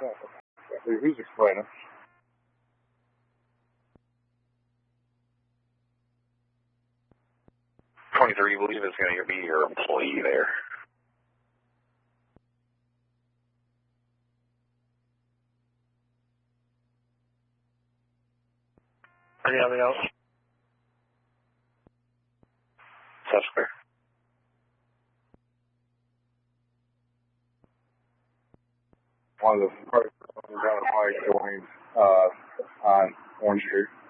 Who's explaining? 23, you believe is going to be your employee there. Anything else? That's clear. One of the first down the pike going on Orange Street.